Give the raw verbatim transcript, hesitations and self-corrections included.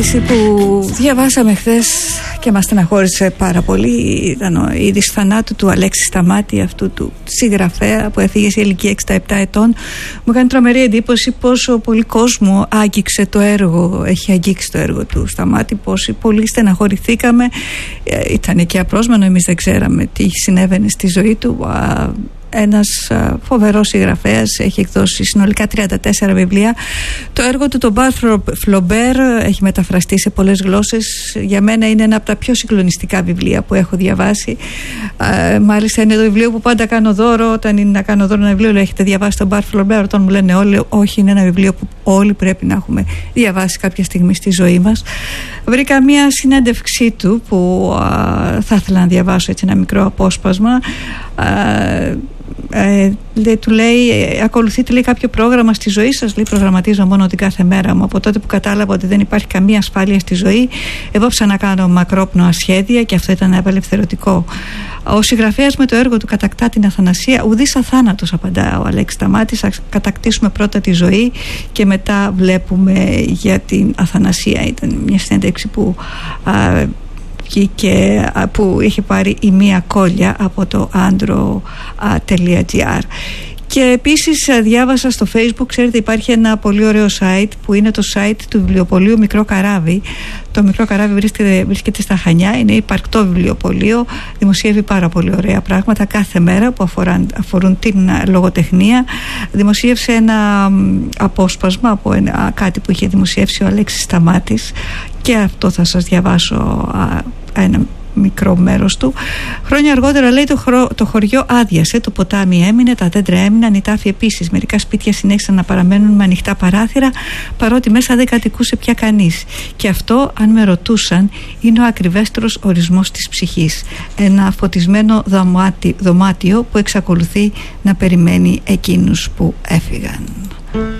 είδηση που διαβάσαμε χθες και μας στεναχώρησε πάρα πολύ ήταν η είδηση θανάτου του Αλέξη Σταμάτη, αυτού του συγγραφέα που έφυγε σε ηλικία εξήντα επτά ετών. Μου κάνει τρομερή εντύπωση πόσο πολύ κόσμο άγγιξε το έργο, έχει αγγίξει το έργο του Σταμάτη, πόσοι πολύ στεναχωρηθήκαμε. Ήταν και απρόσμενο, εμείς δεν ξέραμε τι συνέβαινε στη ζωή του. Ένας φοβερός συγγραφέας, έχει εκδώσει συνολικά τριάντα τέσσερα βιβλία. Το έργο του, το Μπαρ Φλομπέρ, έχει μεταφραστεί σε πολλές γλώσσες. Για μένα είναι ένα από τα πιο συγκλονιστικά βιβλία που έχω διαβάσει. Ε, μάλιστα είναι το βιβλίο που πάντα κάνω δώρο. Όταν είναι να κάνω δώρο ένα βιβλίο, λέω: έχετε διαβάσει τον Μπαρ Φλομπέρ? Όταν μου λένε όλοι, όχι, είναι ένα βιβλίο που όλοι πρέπει να έχουμε διαβάσει κάποια στιγμή στη ζωή μας. Βρήκα μια συνέντευξή του που α, θα ήθελα να διαβάσω, έτσι, ένα μικρό απόσπασμα. Α, Ε, λέει, του λέει, ακολουθείτε, λέει, κάποιο πρόγραμμα στη ζωή σας? Λέει, προγραμματίζω μόνο την κάθε μέρα μου. Από τότε που κατάλαβα ότι δεν υπάρχει καμία ασφάλεια στη ζωή, έβαψα να κάνω μακρόπνοα σχέδια και αυτό ήταν απελευθερωτικό. Ο συγγραφέας με το έργο του κατακτά την αθανασία. Ουδής αθάνατος, απαντά ο Αλέξης Σταμάτης. Θα κατακτήσουμε πρώτα τη ζωή και μετά βλέπουμε για την αθανασία. Ήταν μια συνέντευξη που α, και που είχε πάρει η Μία Κόλια από το andro.gr. Και επίσης διάβασα στο Facebook, ξέρετε, υπάρχει ένα πολύ ωραίο site που είναι το site του βιβλιοπωλείου Μικρό Καράβι. Το Μικρό Καράβι βρίσκεται, βρίσκεται στα Χανιά, είναι υπαρκτό βιβλιοπωλείο, δημοσιεύει πάρα πολύ ωραία πράγματα κάθε μέρα που αφορούν, αφορούν την λογοτεχνία. Δημοσίευσε ένα απόσπασμα από ένα, κάτι που είχε δημοσιεύσει ο Αλέξης Σταμάτης και αυτό θα σας διαβάσω α, ένα μικρό μέρος του. Χρόνια αργότερα, λέει, το, χρο... το χωριό άδειασε, το ποτάμι έμεινε, τα δέντρα έμειναν, οι τάφοι επίσης. Μερικά σπίτια συνέχισαν να παραμένουν με ανοιχτά παράθυρα, παρότι μέσα δεν κατοικούσε πια κανείς. Και αυτό, αν με ρωτούσαν, είναι ο ακριβέστερος ορισμός της ψυχής. Ένα φωτισμένο δωμάτιο, δωμάτιο που εξακολουθεί να περιμένει εκείνους που έφυγαν.